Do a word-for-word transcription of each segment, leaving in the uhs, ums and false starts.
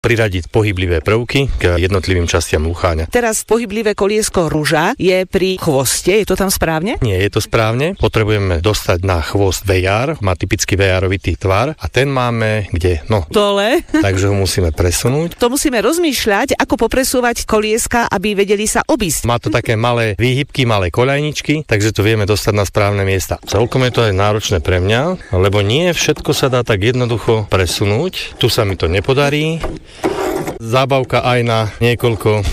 priradiť pohyblivé prvky k jednotlivým častiam lúcháňa. Teraz pohyblivé koliesko ruža je pri chvoste, je to tam správne? Nie, je to správne. Potrebujeme dostať na chvost vejar, má typický vejarovitý tvar a ten máme kde? No, dole. Takže ho musíme presunúť. To musíme rozmýšľať, ako popresúvať kolieska, aby vedeli sa obísť. Má to také malé výhybky, malé koľajničky, takže to vieme dostať na správne miesta. Celkom je to aj náročné pre mňa, lebo nie všetko sa dá tak jednoducho presunúť. Tu sa mi to nepodarí. Zábavka aj na niekoľko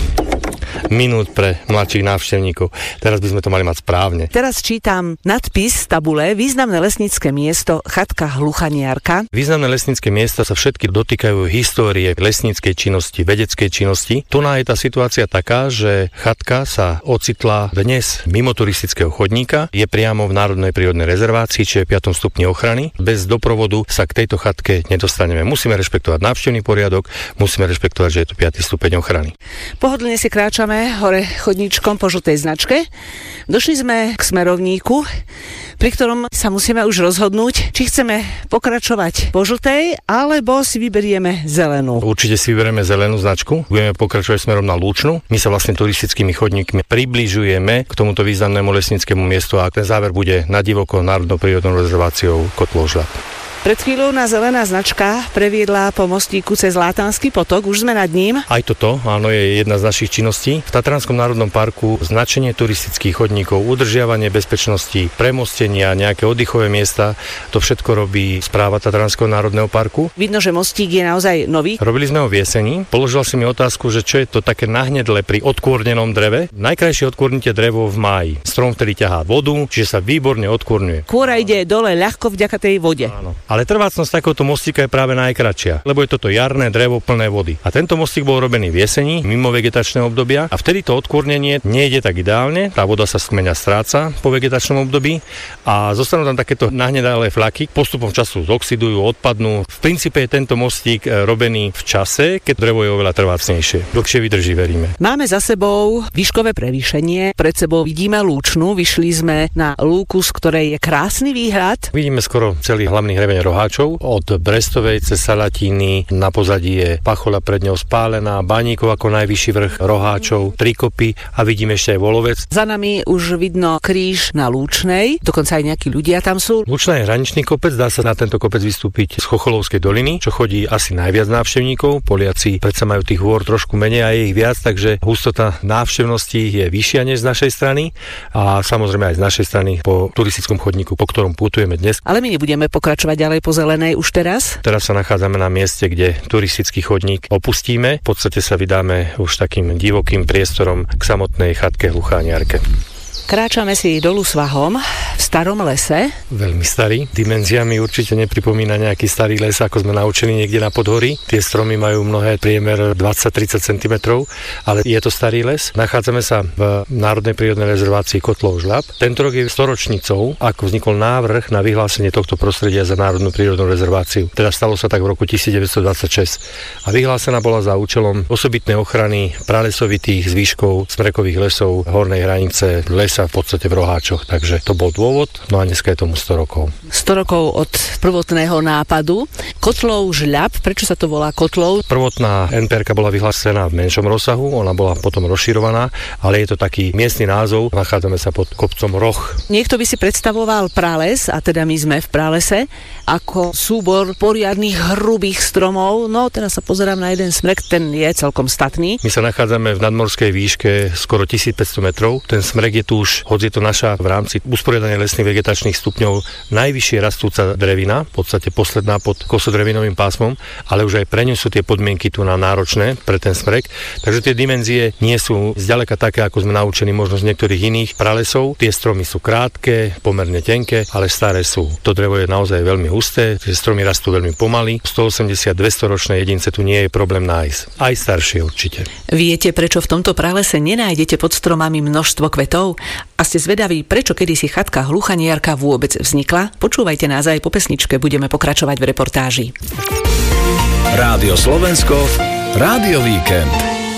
minút pre mladších návštevníkov. Teraz by sme to mali mať správne. Teraz čítam nadpis z tabule Významné lesnícke miesto Chatka Hluchaniarka. Významné lesnícke miesta sa všetky dotýkajú histórie lesníckej činnosti, vedeckej činnosti. Tu je tá situácia taká, že chatka sa ocitla dnes mimo turistického chodníka, je priamo v Národnej prírodnej rezervácii, čiže piatom stupni ochrany. Bez doprovodu sa k tejto chatke nedostaneme. Musíme rešpektovať návštevný poriadok, musíme rešpektovať, že je to piaty stupeň ochrany. Pohodlne si kráčame hore chodníčkom po žltej značke. Došli sme k smerovníku, pri ktorom sa musíme už rozhodnúť, či chceme pokračovať po žltej, alebo si vyberieme zelenú. Určite si vyberieme zelenú značku. Budeme pokračovať smerom na Lúčnu. My sa vlastne turistickými chodníkmi približujeme k tomuto významnému lesníckemu miestu a ten záver bude na divoko národnou prírodnou rezerváciou Kotlov Žľab. Pred chvíľou nás zelená značka previedla po mostíku cez Látanský potok, už sme nad ním. Aj toto, áno, je jedna z našich činností. V Tatranskom národnom parku značenie turistických chodníkov, udržiavanie bezpečnosti, premostenia, nejaké oddychové miesta, to všetko robí správa Tatranského národného parku. Vidno, že mostík je naozaj nový. Robili sme ho v jeseni. Položil si mi otázku, že čo je to také nahnedle pri odkôrnenom dreve. Najkrajšie odkôrnite drevo v máji. Strom vtedy ťahá vodu, čiže sa výborne odkôrňuje. Kôra ide dole ľahko vďaka tej vode. Áno. Ale trvácnosť takéhoto mostíka je práve najkratšia, lebo je toto jarné drevo plné vody. A tento mostík bol robený v jeseni, mimo vegetačného obdobia, a vtedy to odkôrnenie nejde tak ideálne, tá voda sa skmeňa stráca po vegetačnom období a zostanú tam takéto nahnedalé flaky, postupom času zoxidujú, odpadnú. V princípe je tento mostík robený v čase, keď drevo je oveľa trvácnejšie. Dlhšie vydrží, veríme. Máme za sebou výškové prevýšenie, pred sebou vidíme Lúčnu, vyšli sme na lúku, z ktorej je krásny výhľad. Vidíme skoro celý hlavný hrebeň Roháčov. Od Brestovej cez Salatíny, na pozadí je Pachoľa pred ňou spálená, Baníkov ako najvyšší vrch Roháčov, Trikopy a vidíme ešte aj Volovec. Za nami už vidno kríž na Lúčnej, dokonca aj nejakí ľudia tam sú. Lúčna je hraničný kopec, dá sa na tento kopec vystúpiť z Chocholovskej doliny, čo chodí asi najviac návštevníkov. Poliaci predsa majú tých hôr trošku menej a je ich viac, takže hustota návštevnosti je vyššia než z našej strany a samozrejme aj z našej strany po turistickom chodníku, po ktorom putujeme dnes. Ale my nebudeme pokračovať ďalej po zelenej už teraz? Teraz sa nachádzame na mieste, kde turistický chodník opustíme. V podstate sa vydáme už takým divokým priestorom k samotnej chatke Hluchaniarke. Kráčame si dolu svahom v starom lese. Veľmi starý. Dimenziami určite nepripomína nejaký starý les, ako sme naučení niekde na Podhorí. Tie stromy majú mnohé priemer dvadsať tridsať centimetrov, ale je to starý les. Nachádzame sa v Národnej prírodnej rezervácii Kotlov Žľab. Tento rok je storočnicou, ako vznikol návrh na vyhlásenie tohto prostredia za Národnú prírodnú rezerváciu. Teda stalo sa tak v roku devätnásťstodvadsaťšesť. A vyhlásená bola za účelom osobitnej ochrany pralesovitých zvyškov smrekových lesov hornej hranice lesa v podstate v Roháčoch, takže to bol dôvod, no a dneska je tomu sto rokov. sto rokov od prvotného nápadu. Kotlov Žľab, prečo sa to volá Kotlov? Prvotná en pé erka bola vyhlásená v menšom rozsahu, ona bola potom rozširovaná, ale je to taký miestny názov, nachádzame sa pod kopcom Roh. Niekto by si predstavoval prales, a teda my sme v pralese, ako súbor poriadnych hrubých stromov, no teraz sa pozerám na jeden smrek, ten je celkom statný. My sa nachádzame v nadmorskej výške skoro tisícpäťsto metrov, ten smrek je tu už, hoď je to naša v rámci usporiadania lesných vegetačných stupňov najvyššie rastúca drevina, v podstate posledná pod kosodrevinovým pásmom, ale už aj pre ňu sú tie podmienky tu na náročné pre ten smrek, takže tie dimenzie nie sú zďaleka také, ako sme naučení možno z niektorých iných pralesov. Tie stromy sú krátke, pomerne tenké, ale staré sú. To drevo je naozaj veľmi husté, tie stromy rastú veľmi pomaly. stoosemdesiat dvesto ročné jedince tu nie je problém nájsť. Aj staršie určite. Viete, prečo v tomto pralese nenájdete pod stromami množstvo kvetov? A ste zvedaví, prečo kedysi chatka Hluchaniarka vôbec vznikla? Počúvajte nás aj po pesničke, budeme pokračovať v reportáži. Rádio Slovensko, Rádio Víkend.